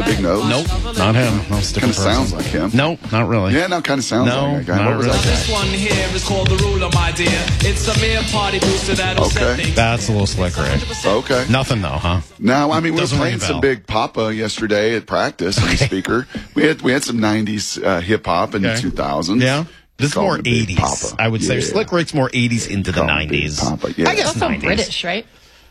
big nose? Nope, not him. No, Kind of sounds like him. Nope, not really. Yeah, no, kind of sounds like that guy. What was that guy? This one here is called The Ruler, my dear. It's a mere party booster that'll set things. That's a little slick, Rick. Okay. Nothing though, huh? No, I mean, we were Doesn't ring playing a some bell. Big Papa yesterday at practice on the speaker. We had some 90s hip-hop in the 2000s. Yeah. This is Call more him Big 80s, Papa. I would say. Yeah. Slick Rick's more 80s into the Call him Big 90s. Papa, yeah. I guess Also 90s. British, right?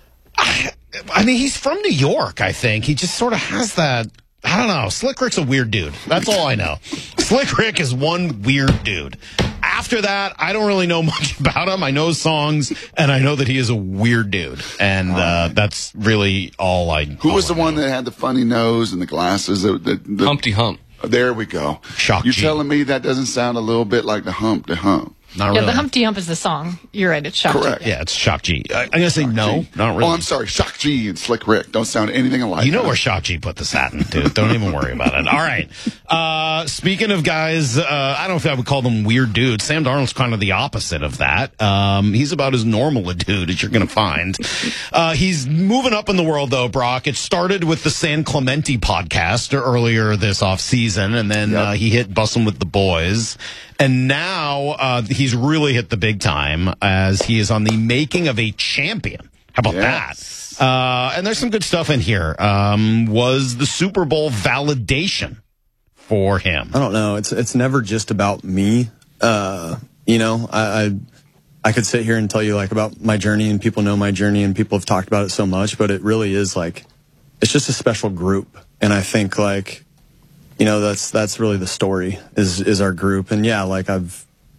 I mean, he's from New York, I think. He just sort of has that. I don't know. Slick Rick's a weird dude. That's all I know. Slick Rick is one weird dude. After that, I don't really know much about him. I know his songs, and I know that he is a weird dude. And that's really all I Who was the one that had the funny nose and the glasses? The Humpty Hump. There we go. Shock You're G. telling me that doesn't sound a little bit like the Hump? Not Yeah, really. the Humpty Hump is the song. You're right. It's Shock G. Correct. Yeah, it's Shock G. I'm going to say no, not really. Oh, I'm sorry. Shock G and Slick Rick don't sound anything alike. You know where Shock G put the satin, dude. Don't even worry about it. All right. Speaking of guys, I don't know if I would call them weird dudes. Sam Darnold's kind of the opposite of that. He's about as normal a dude as you're going to find. He's moving up in the world, though, Brock. It started with the San Clemente podcast earlier this offseason, and then he hit Bussin' with the Boys. And now he's really hit the big time as he is on the making of a champion. How about that? And there's some good stuff in here. Was the Super Bowl validation for him? I don't know. It's never just about me. You know, I could sit here and tell you like about my journey, and people know my journey, and people have talked about it so much, but it really is like it's just a special group. And I think like, you know, that's really the story is our group. And yeah, like I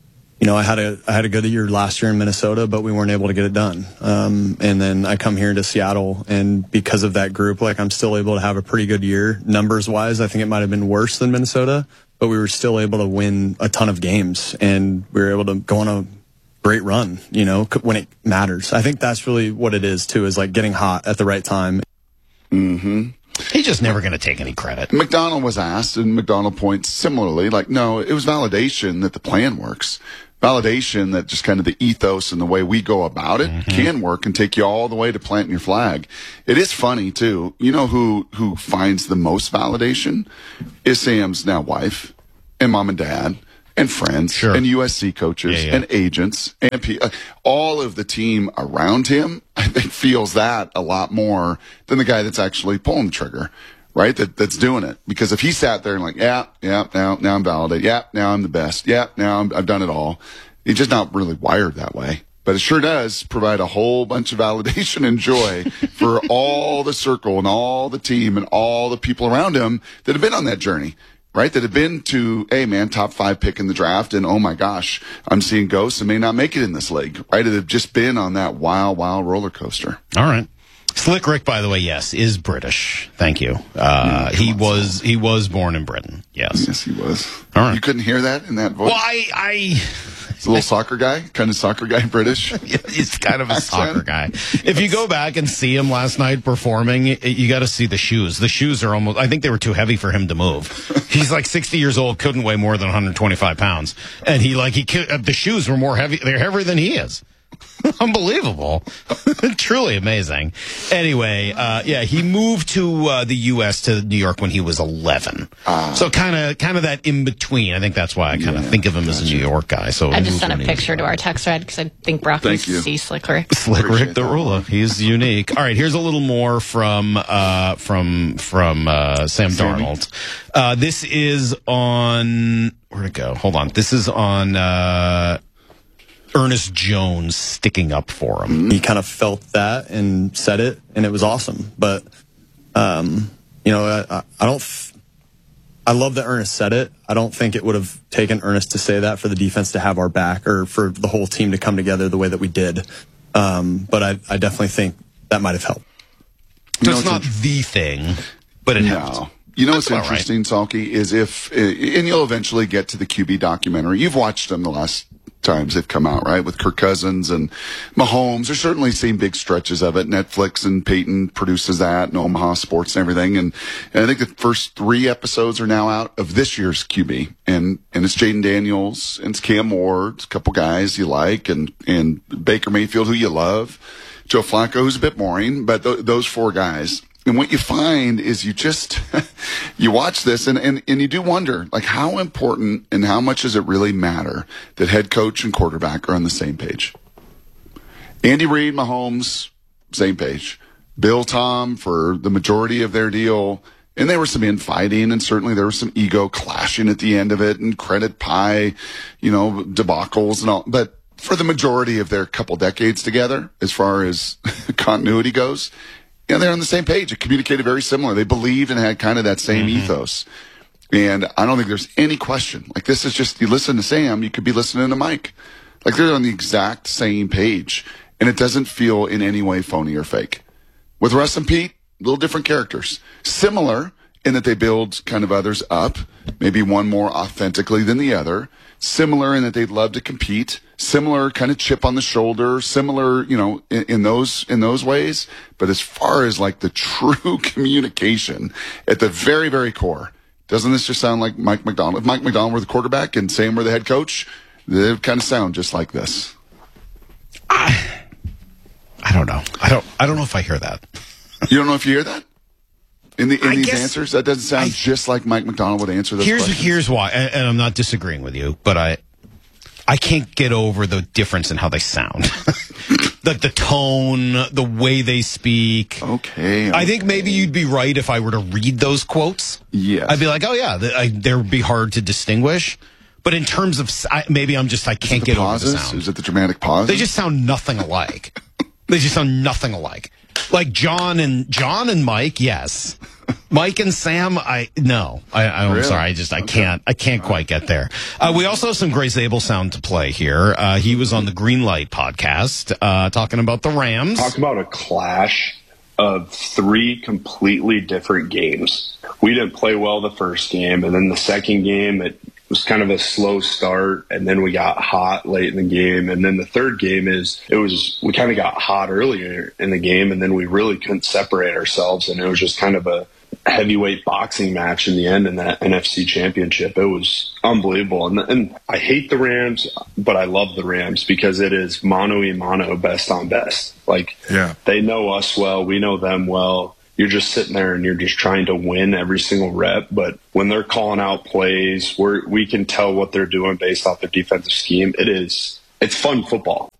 had a good year last year in Minnesota, but we weren't able to get it done. And then I come here to Seattle, and because of that group, like I'm still able to have a pretty good year numbers wise. I think it might have been worse than Minnesota, but we were still able to win a ton of games, and we were able to go on a great run, you know, when it matters. I think that's really what it is too, is like getting hot at the right time. Mm-hmm. He's just never going to take any credit. McDonald was asked, and McDonald points similarly, like, no, it was validation that the plan works. Validation that just kind of the ethos and the way we go about it can work and take you all the way to planting your flag. It is funny, too. You know who finds the most validation? Is Sam's now wife and mom and dad and friends and USC coaches and agents and all of the team around him. I think feels that a lot more than the guy that's actually pulling the trigger, right? That's doing it. Because if he sat there and like, now I'm validated. Yeah, now I'm the best. Yeah, now I've done it all. He's just not really wired that way. But it sure does provide a whole bunch of validation and joy for all the circle and all the team and all the people around him that have been on that journey. Right, that have been to, hey man, top 5 pick in the draft, and oh my gosh, I'm seeing ghosts and may not make it in this league. Right, that have just been on that wild roller coaster. All right. Slick Rick, by the way, yes, is British. Thank you. He was born in Britain. Yes. Yes, he was. All right. You couldn't hear that in that voice? Well, He's a little soccer guy, kind of soccer guy, British. He's kind of a soccer guy. If you go back and see him last night performing, you got to see the shoes. The shoes are almost, I think they were too heavy for him to move. He's like 60 years old, couldn't weigh more than 125 pounds. And the shoes were more heavy. They're heavier than he is. Unbelievable. Truly amazing. Anyway, he moved to the U.S. to New York when he was 11. So kind of that in between. I think that's why I kind of think of him as a New York guy. So I just sent a picture to our text thread because I think Brock needs to see Slick Rick. Slick Rick the Ruler. He's unique. All right, here's a little more from Sam Darnold. This is on, where'd it go? Hold on. This is on Ernest Jones sticking up for him. He kind of felt that and said it, and it was awesome. But, you know, I love that Ernest said it. I don't think it would have taken Ernest to say that for the defense to have our back or for the whole team to come together the way that we did. But I definitely think that might have helped. So it's not the thing, but it helped. You know what's interesting, Salky, is and you'll eventually get to the QB documentary. You've watched them the last times they've come out, right? With Kirk Cousins and Mahomes. There's certainly seen big stretches of it. Netflix and Peyton produces that and Omaha Sports and everything. And I think the first 3 episodes are now out of this year's QB. And it's Jaden Daniels and it's Cam Ward, a couple guys you like, and Baker Mayfield, who you love. Joe Flacco, who's a bit boring, but those 4 guys. And what you find is you just, you watch this and you do wonder, like, how important and how much does it really matter that head coach and quarterback are on the same page? Andy Reid, Mahomes, same page. Bill, Tom, for the majority of their deal. And there was some infighting, and certainly there was some ego clashing at the end of it, and credit pie, debacles and all. But for the majority of their couple decades together, as far as continuity goes, they're on the same page. It communicated very similar. They believed and had kind of that same ethos. And I don't think there's any question. Like, this is just, you listen to Sam, you could be listening to Mike. Like, they're on the exact same page. And it doesn't feel in any way phony or fake. With Russ and Pete, little different characters. Similar in that they build kind of others up, maybe one more authentically than the other. Similar in that they'd love to compete. Similar kind of chip on the shoulder. Similar, in those ways. But as far as like the true communication at the very, very core, doesn't this just sound like Mike Macdonald? If Mike Macdonald were the quarterback and Sam were the head coach, they would kind of sound just like this. I don't know. I don't know if I hear that. You don't know if you hear that? In these answers? That doesn't sound just like Mike Macdonald would answer those questions. Here's why, and I'm not disagreeing with you, but I can't get over the difference in how they sound. Like the tone, the way they speak. Okay. I think maybe you'd be right if I were to read those quotes. Yes. I'd be like, oh yeah, they would be hard to distinguish. But in terms of, maybe I can't get over the sound. Is it the dramatic pause? They just sound nothing alike. They just sound nothing alike. Like John and Mike, yes. Mike and Sam, no. I'm Really? sorry. I can't quite get there. We also have some Grace Abel sound to play here. He was on the Greenlight podcast, talking about the Rams. Talk about a clash of three completely different games. We didn't play well the first game, and then the second game, it was kind of a slow start, and then we got hot late in the game. And then the third game we kind of got hot earlier in the game, and then we really couldn't separate ourselves, and it was just kind of a heavyweight boxing match in the end in that NFC Championship. It was unbelievable. And I hate the Rams, but I love the Rams because it is mano-a-mano, best on best. Like, They know us well. We know them well. You're just sitting there and you're just trying to win every single rep. But when they're calling out plays, we can tell what they're doing based off their defensive scheme. It's fun football.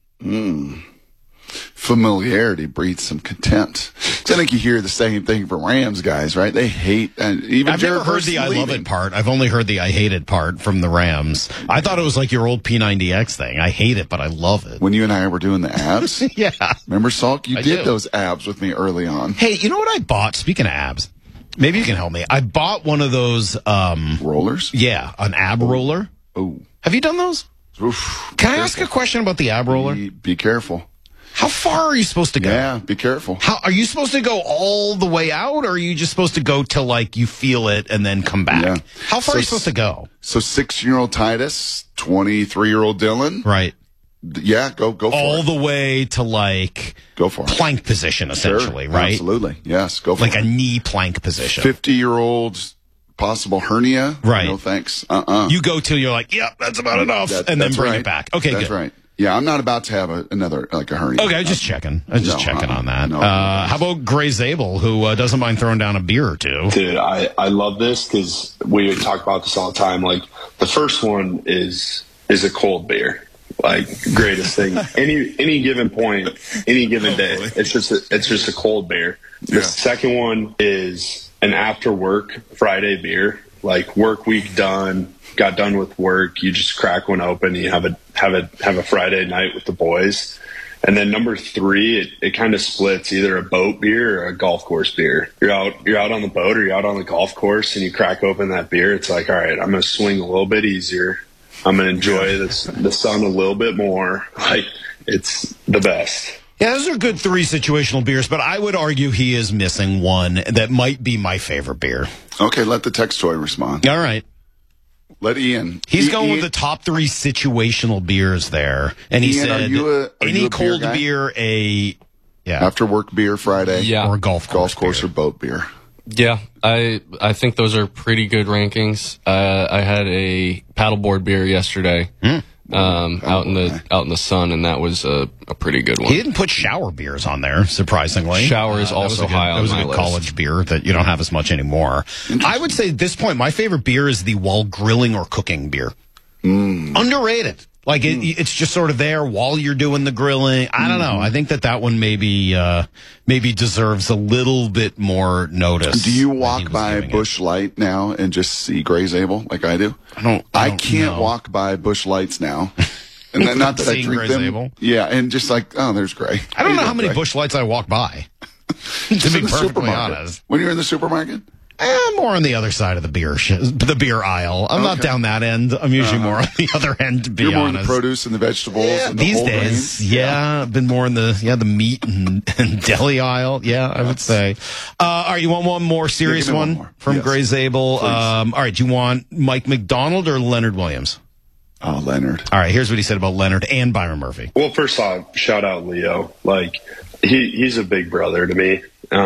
Familiarity breeds some contempt. I think you hear the same thing from Rams guys, right? They hate, even I've Jared never heard the I leaving. love it part. I've only heard the I hate it part from the Rams. I thought it was like your old P90X thing. I hate it, but I love it. When you and I were doing the abs? Yeah. Remember, Salk? You did do. those abs with me early on. Hey, you know what I bought? Speaking of abs, maybe you can help me. I bought one of those rollers? Yeah, an ab roller. Oh. Have you done those? Oof. Can I ask a question about the ab roller? Be careful. How far are you supposed to go? Yeah, be careful. How are you supposed to go all the way out, or are you just supposed to go till like you feel it and then come back? Yeah. How far are you supposed to go? So 6-year-old Titus, 23-year-old Dylan. Right. Yeah, go for all it. the way to like go for it. Plank position, essentially, Sure, right? Absolutely. Yes, go for like it. a knee plank position. 50-year-old possible hernia. Right. No thanks. You go till you're like, yep, that's about enough, and then bring it back. Okay, that's good. right. Yeah, I'm not about to have another like a hernia. Okay, just checking. I'm just checking on that. No. How about Gray Zabel, who doesn't mind throwing down a beer or two? Dude, I love this because we talk about this all the time. Like, the first one is a cold beer. Like, greatest thing. Any given point, any given day, it's just a cold beer. The second one is an after work Friday beer. Like, work week done, got done with work, you just crack one open, you have a Friday night with the boys. And then number 3, it kind of splits, either a boat beer or a golf course beer. You're out on the boat or you're out on the golf course and you crack open that beer. It's like, all right, I'm going to swing a little bit easier. I'm going to enjoy the sun a little bit more. Like, it's the best. Yeah, those are good 3 situational beers, but I would argue he is missing one that might be my favorite beer. Okay, let the text toy respond. All right. Let Ian. He's going with the top 3 situational beers there. And he Ian, said, are any you a cold beer beer, after work beer Friday? Yeah. Or golf course or boat beer. Yeah, I think those are pretty good rankings. I had a paddleboard beer yesterday. out in the sun, and that was a pretty good one. He didn't put shower beers on there, surprisingly. Shower is also high on my list. That was a good college beer that you don't have as much anymore. I would say at this point, my favorite beer is the while grilling or cooking beer. Underrated. Like it's just sort of there while you're doing the grilling. I don't know. I think that one maybe deserves a little bit more notice. Do you walk by Busch Light now and just see Gray Zabel like I do? I can't walk by Busch Lights now. And not that I drink them. Zabel? Yeah, and just like, oh, there's Gray. I don't know how many Busch Lights I walk by. To be perfectly honest. When you're in the supermarket? More on the other side of the beer aisle. I'm not down that end. I'm usually more on the other end, to be honest. You're more in the produce and the vegetables and the these days. Grains. Yeah, I've been more in the meat and deli aisle. Yeah, I would say. All right, you want one more serious one from Gray Zabel? All right, do you want Mike McDonald or Leonard Williams? Oh, Leonard. All right, here's what he said about Leonard and Byron Murphy. Well, first off, shout out Leo. Like, he's a big brother to me.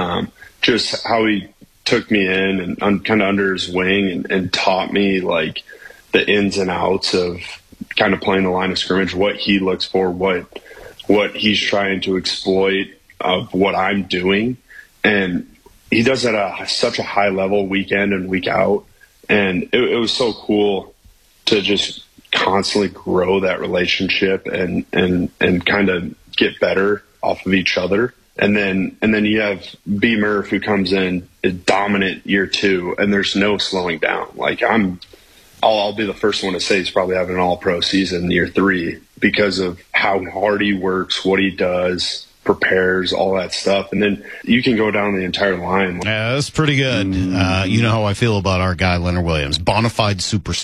Just how he took me in and kind of under his wing and taught me like the ins and outs of kind of playing the line of scrimmage, what he looks for, what he's trying to exploit of what I'm doing. And he does it at such a high level week in and week out. And it was so cool to just constantly grow that relationship and kind of get better off of each other. And then you have B. Murph, who comes in, is dominant year 2, and there's no slowing down. Like I'll be the first one to say he's probably having an all-pro season year 3 because of how hard he works, what he does, prepares, all that stuff. And then you can go down the entire line. Yeah, that's pretty good. You know how I feel about our guy, Leonard Williams. Bona fide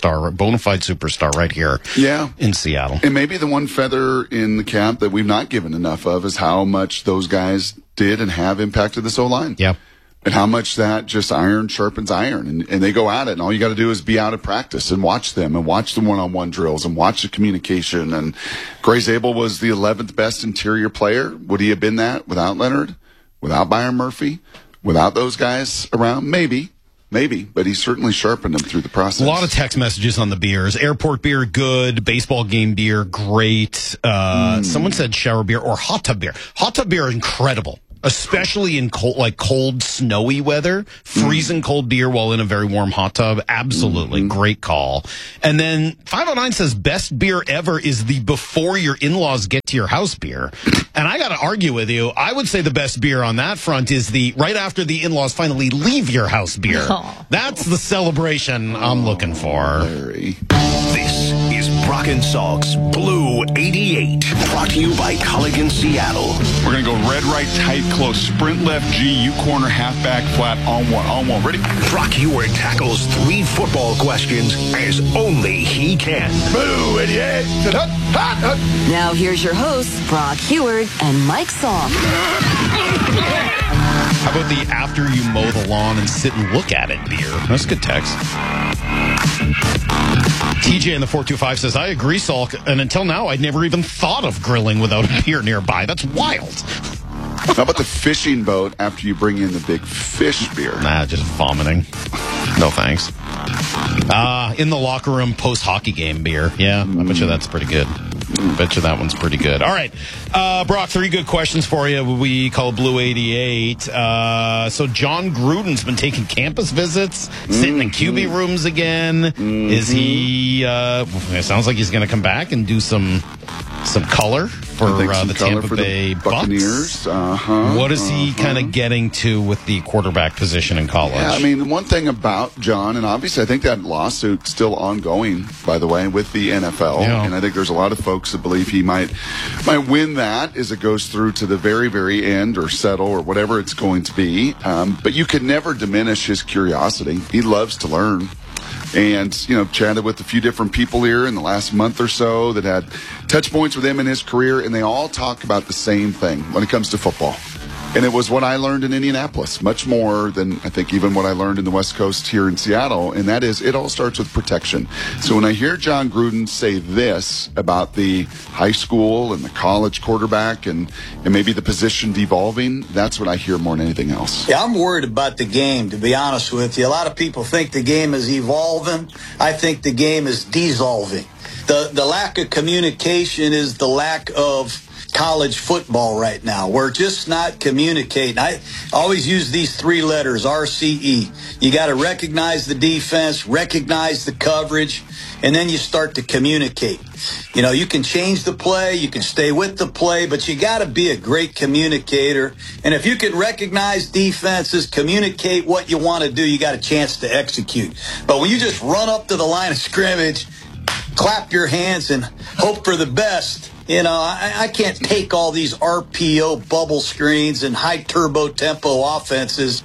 superstar right here in Seattle. And maybe the one feather in the cap that we've not given enough of is how much those guys did and have impacted this O-line. Yep. And how much that just iron sharpens iron. And they go at it. And all you got to do is be out of practice and watch them and watch the one-on-one drills and watch the communication. And Gray Zabel was the 11th best interior player. Would he have been that without Leonard, without Byron Murphy, without those guys around? Maybe. But he certainly sharpened them through the process. A lot of text messages on the beers. Airport beer, good. Baseball game beer, great. Someone said shower beer or hot tub beer. Hot tub beer, incredible. Especially in cold, snowy weather, freezing cold beer while in a very warm hot tub. Absolutely. Great call. And then 509 says best beer ever is the before your in-laws get to your house beer. And I got to argue with you. I would say the best beer on that front is the right after the in-laws finally leave your house beer. That's the celebration I'm looking for. This is Brock and Salk's Blue 88. Brought to you by Culligan Seattle. We're going to go red, right, tight, close, sprint left, G, U corner, halfback, flat, on one. Ready? Brock Huard tackles 3 football questions as only he can. Blue 88. Now here's your hosts, Brock Huard and Mike Salk. How about the after you mow the lawn and sit and look at it beer? That's a good text. TJ in the 425 says, I agree, Salk, and until now I'd never even thought of grilling without a beer nearby. That's wild. How about the fishing boat after you bring in the big fish beer? Nah, just vomiting. No thanks. In the locker room post-hockey game beer. Yeah, I bet you that's pretty good. I bet you that one's pretty good. All right. Brock, 3 good questions for you. We call Blue 88. So John Gruden's been taking campus visits, sitting in QB rooms again. Is he, it sounds like he's going to come back and do some color for the Tampa Bay Buccaneers. What is he kind of getting to with the quarterback position in college? Yeah, I mean, one thing about John, and obviously I think that lawsuit's still ongoing, by the way, with the NFL. Yeah. And I think there's a lot of folks that believe he might win that as it goes through to the very, very end or settle or whatever it's going to be. But you can never diminish his curiosity. He loves to learn. And, chatted with a few different people here in the last month or so that had touch points with him in his career, and they all talk about the same thing when it comes to football. And it was what I learned in Indianapolis, much more than I think even what I learned in the West Coast here in Seattle, and that is it all starts with protection. So when I hear John Gruden say this about the high school and the college quarterback and maybe the position devolving, that's what I hear more than anything else. Yeah, I'm worried about the game, to be honest with you. A lot of people think the game is evolving. I think the game is dissolving. the lack of communication is the lack of college football right now. We're just not communicating. I always use these 3 letters, RCE. You got to recognize the defense, recognize the coverage, and then you start to communicate. You know, you can change the play, you can stay with the play, but you got to be a great communicator. And if you can recognize defenses, communicate what you want to do, you got a chance to execute. But when you just run up to the line of scrimmage, clap your hands and hope for the best, you know, I can't take all these RPO bubble screens and high turbo tempo offenses.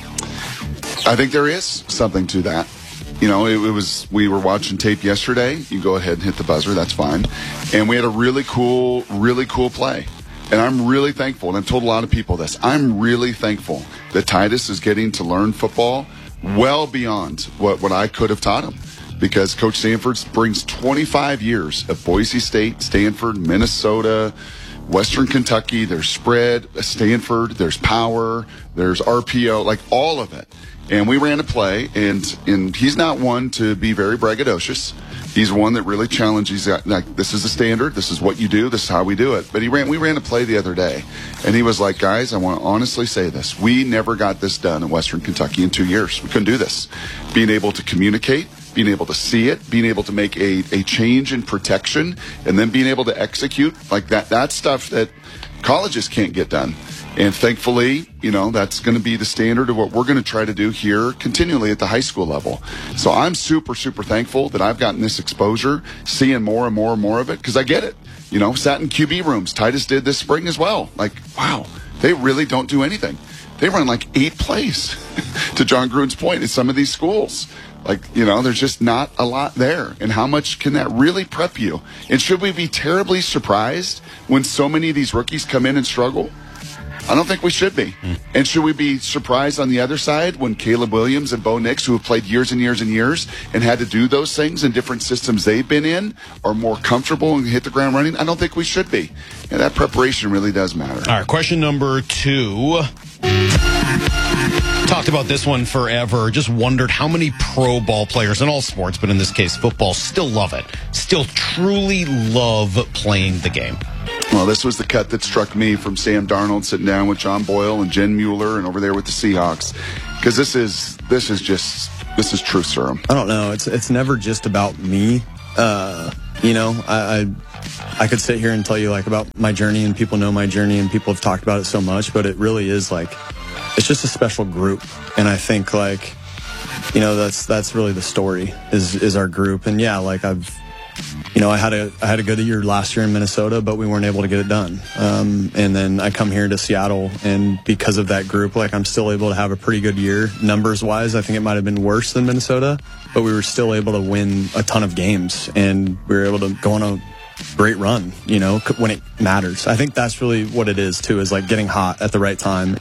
I think there is something to that. You know, we were watching tape yesterday. You go ahead and hit the buzzer. That's fine. And we had a really cool play. And I'm really thankful, and I've told a lot of people this, I'm really thankful that Titus is getting to learn football well beyond what I could have taught him. Because Coach Sanford brings 25 years of Boise State, Stanford, Minnesota, Western Kentucky. There's spread, Stanford, there's power, there's RPO, like all of it. And we ran a play, and he's not one to be very braggadocious. He's one that really challenges, like, this is the standard, this is what you do, this is how we do it. But we ran a play the other day, and he was like, guys, I want to honestly say this. We never got this done in Western Kentucky in 2 years. We couldn't do this. Being able to communicate, being able to see it, being able to make a change in protection, and then being able to execute, like that's stuff that colleges can't get done. And thankfully, you know, that's going to be the standard of what we're going to try to do here continually at the high school level. So I'm super, super thankful that I've gotten this exposure, seeing more and more and more of it, because I get it. You know, sat in QB rooms. Titus did this spring as well. Like, wow, they really don't do anything. They run like 8 plays, to John Gruden's point, at some of these schools. Like, you know, there's just not a lot there. And how much can that really prep you? And should we be terribly surprised when so many of these rookies come in and struggle? I don't think we should be. And should we be surprised on the other side when Caleb Williams and Bo Nix, who have played years and years and years and had to do those things in different systems they've been in, are more comfortable and hit the ground running? I don't think we should be. And that preparation really does matter. All right, question number 2. Talked about this one forever. Just wondered how many pro ball players in all sports, but in this case football, still love it. Still truly love playing the game. Well, this was the cut that struck me from Sam Darnold sitting down with John Boyle and Jen Mueller and over there with the Seahawks, because this is truth serum. I don't know. It's never just about me. You know, I could sit here and tell you like about my journey, and people know my journey, and people have talked about it so much, but it really is like, it's just a special group. And I think like, you know, that's really the story is our group. And yeah, like I had a good year last year in Minnesota, but we weren't able to get it done. And then I come here to Seattle, and because of that group, like I'm still able to have a pretty good year numbers wise. I think it might have been worse than Minnesota, but we were still able to win a ton of games, and we were able to go on a great run, you know, when it matters. I think that's really what it is too, is like getting hot at the right time.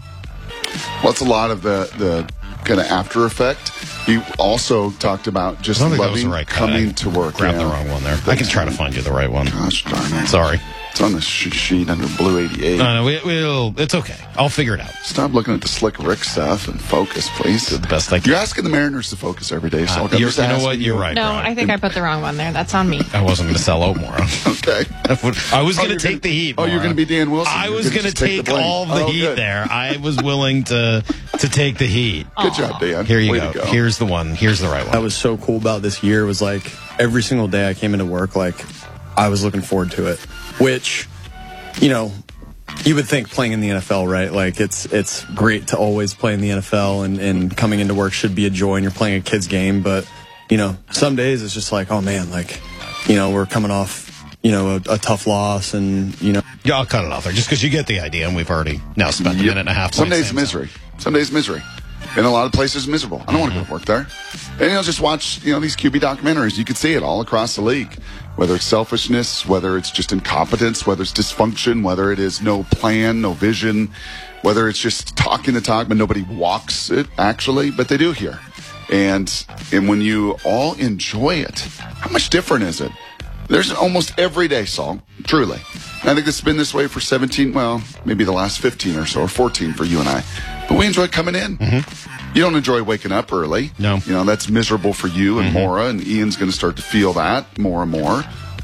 Well, it's a lot of the kind of after effect. He also talked about just loving coming to work. Grabbed the wrong one there. I can try to find you the right one. Gosh darn it. Sorry. It's on the sheet under Blue 88. No, it's okay. I'll figure it out. Stop looking at the Slick Rick stuff and focus, please. The best I can. You're asking the Mariners to focus every day, so you know what? You're right. No, Brian. I think I put the wrong one there. That's on me. I wasn't going to sell out more. Okay. I was going to take the heat. Oh, you're going to be Dan Wilson. I was going to take all the heat good. there. I was willing to take the heat. Good job, Dan. Here you go. Here's the one. Here's the right one. That was so cool about this year was like every single day I came into work, like I was looking forward to it, which, you know, you would think playing in the NFL, right? Like it's great to always play in the NFL, and coming into work should be a joy, and you're playing a kid's game. But, you know, some days it's just like, oh man, like, you know, we're coming off, you know, a tough loss, and, you know. Yeah, I'll cut it off there just because you get the idea, and we've already now spent a minute and a half. Some days misery. Some days misery. In a lot of places, miserable. I don't want to go to work there. And, you know, just watch, you know, these QB documentaries. You can see it all across the league. Whether it's selfishness, whether it's just incompetence, whether it's dysfunction, whether it is no plan, no vision, whether it's just talking the talk, but nobody walks it, actually. But they do here. And when you all enjoy it, how much different is it? There's almost every day, Saul, truly. And I think it's been this way for 17, well, maybe the last 15 or so, or 14 for you and I. But we enjoy coming in. Mm-hmm. You don't enjoy waking up early. No. You know, that's miserable for you and Maura, and Ian's going to start to feel that more and more.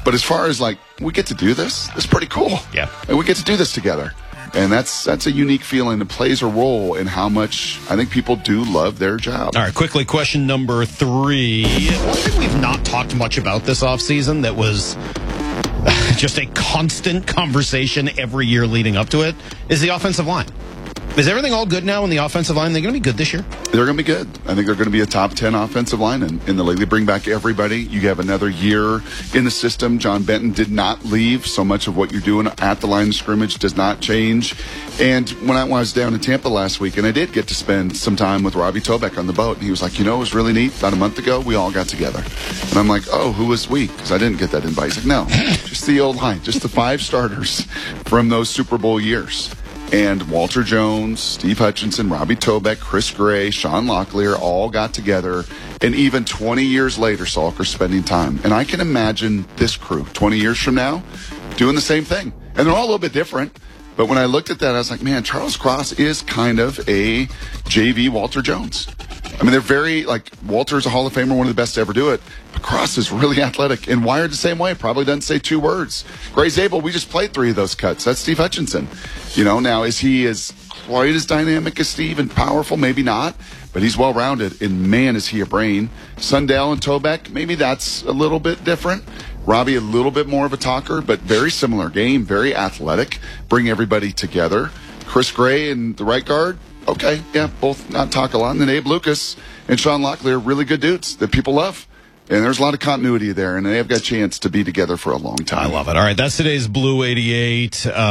But as far as like, we get to do this, it's pretty cool. Yeah. And we get to do this together. And that's a unique feeling that plays a role in how much I think people do love their job. All right, quickly, question number 3. One thing we've not talked much about this offseason that was just a constant conversation every year leading up to it is the offensive line. Is everything all good now in the offensive line? They're going to be good this year? They're going to be good. I think they're going to be a top 10 offensive line in the league. They bring back everybody. You have another year in the system. John Benton did not leave. So much of what you're doing at the line of scrimmage does not change. And when I was down in Tampa last week, and I did get to spend some time with Robbie Tobeck on the boat, and he was like, it was really neat. About a month ago, we all got together. And I'm like, oh, who was we? Because I didn't get that invite. He's like, no, just the old line, just the 5 starters from those Super Bowl years. And Walter Jones, Steve Hutchinson, Robbie Tobeck, Chris Gray, Sean Locklear all got together. And even 20 years later, Salk are spending time. And I can imagine this crew 20 years from now doing the same thing. And they're all a little bit different. But when I looked at that, I was like, man, Charles Cross is kind of a JV Walter Jones. I mean, they're very, like, Walter's a Hall of Famer, one of the best to ever do it. But Cross is really athletic and wired the same way. Probably doesn't say 2 words. Gray Zabel, we just played 3 of those cuts. That's Steve Hutchinson. Now, is he as quite as dynamic as Steve and powerful? Maybe not. But he's well-rounded. And, man, is he a brain. Sundell and Tobeck, maybe that's a little bit different. Robbie, a little bit more of a talker, but very similar game, very athletic. Bring everybody together. Chris Gray and the right guard. Okay, yeah, both not talk a lot. And then Abe Lucas and Sean Locklear, really good dudes that people love. And there's a lot of continuity there, and they've got a chance to be together for a long time. I love it. All right, that's today's Blue 88.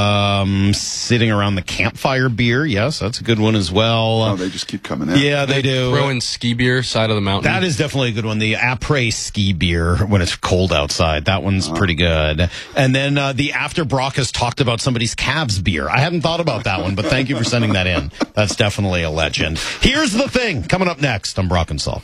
Sitting around the campfire beer. Yes, that's a good one as well. Oh, they just keep coming in. Yeah, they do. Throw in ski beer, side of the mountain. That is definitely a good one. The après ski beer when it's cold outside. That one's pretty good. And then the After Brock has talked about somebody's Cavs beer. I hadn't thought about that one, but thank you for sending that in. That's definitely a legend. Here's the thing. Coming up next on Brock and Salk.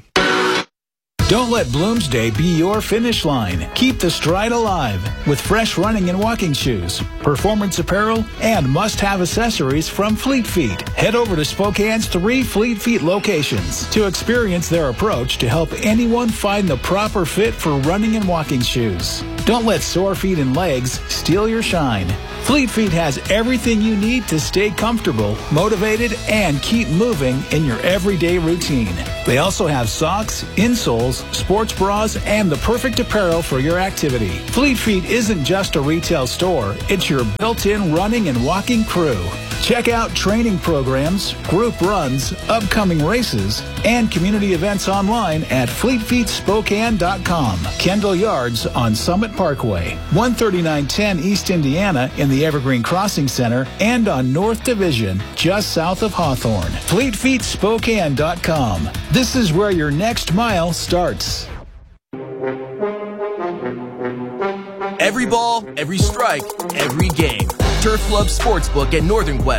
Don't let Bloomsday be your finish line. Keep the stride alive with fresh running and walking shoes, performance apparel, and must-have accessories from Fleet Feet. Head over to Spokane's 3 Fleet Feet locations to experience their approach to help anyone find the proper fit for running and walking shoes. Don't let sore feet and legs steal your shine. Fleet Feet has everything you need to stay comfortable, motivated, and keep moving in your everyday routine. They also have socks, insoles, sports bras, and the perfect apparel for your activity. Fleet Feet isn't just a retail store, it's your built-in running and walking crew. Check out training programs, group runs, upcoming races, and community events online at FleetFeetSpokane.com. Kendall Yards on Summit Parkway, 13910 East Indiana in the Evergreen Crossing Center, and on North Division, just south of Hawthorne. FleetFeetSpokane.com. This is where your next mile starts. Every ball, every strike, every game. Turf Club Sportsbook at Northern Quest.